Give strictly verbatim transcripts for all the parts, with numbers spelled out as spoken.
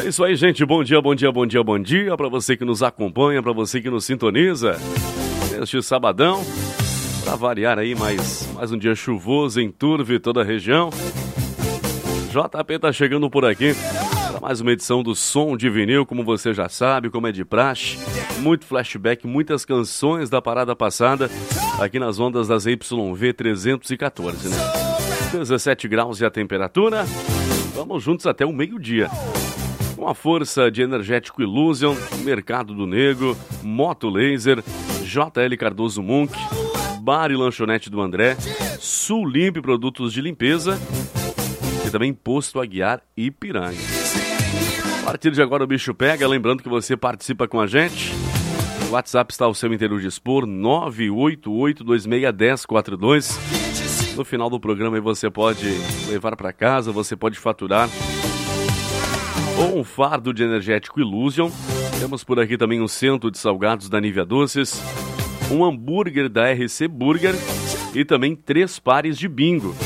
É isso aí, gente. Bom dia, bom dia, bom dia, bom dia para você que nos acompanha, para você que nos sintoniza neste sabadão. Para variar aí, mais, mais um dia chuvoso em Turvo e toda a região. J P tá chegando por aqui para mais uma edição do Som de Vinil, como você já sabe, como é de praxe. Muito flashback, muitas canções da parada passada aqui nas ondas das Y V trezentos e quatorze, né? dezessete graus e a temperatura. Vamos juntos até o meio-dia. Com a força de Energético Illusion, Mercado do Negro, Moto Laser, J L Cardoso Munk, Bar e Lanchonete do André, Sul Limpe Produtos de Limpeza e também Posto Aguiar Ipiranga. A partir de agora o bicho pega, lembrando que você participa com a gente. O WhatsApp está ao seu inteiro dispor, nove oito oito dois seis um zero quatro dois. No final do programa aí você pode levar para casa, você pode faturar ou um fardo de Energético Illusion. Temos por aqui também um centro de salgados da Nívea Doces, um hambúrguer da R C Burger e também três pares de bingo.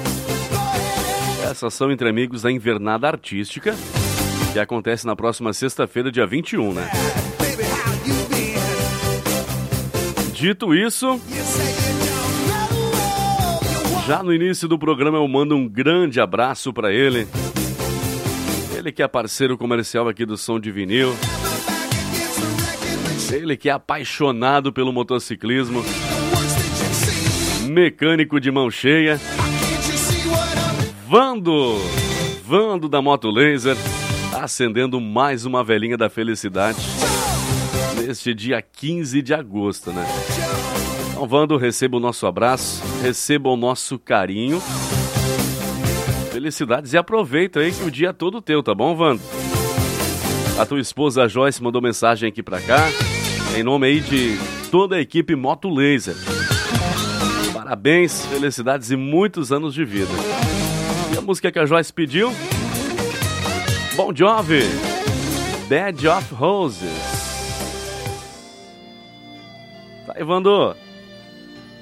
Essas são entre amigos da Invernada Artística, que acontece na próxima sexta-feira, dia vinte e um, né? Dito isso, já no início do programa eu mando um grande abraço para ele. Ele que é parceiro comercial aqui do Som de Vinil. Ele que é apaixonado pelo motociclismo. Mecânico de mão cheia. Vando! Vando da Moto Laser. Acendendo mais uma velhinha da felicidade. Neste dia quinze de agosto, né? Então, Vando, receba o nosso abraço. Receba o nosso carinho. Felicidades e aproveita aí que o dia é todo teu, tá bom, Vando? A tua esposa Joyce mandou mensagem aqui pra cá, em nome aí de toda a equipe Moto Laser. Parabéns, felicidades e muitos anos de vida. E a música que a Joyce pediu? Bon Jovi, Bed of Roses. Tá aí, Vando.